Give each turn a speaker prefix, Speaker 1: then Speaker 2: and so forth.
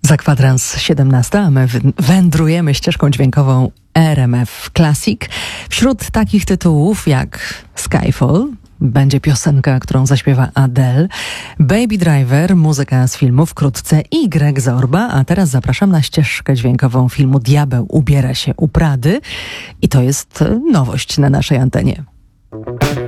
Speaker 1: Za kwadrans 17, a my wędrujemy ścieżką dźwiękową RMF Classic. Wśród takich tytułów jak Skyfall będzie piosenka, którą zaśpiewa Adele, Baby Driver, muzyka z filmu wkrótce Y Zorba, a teraz zapraszam na ścieżkę dźwiękową filmu Diabeł ubiera się u Prady i to jest nowość na naszej antenie.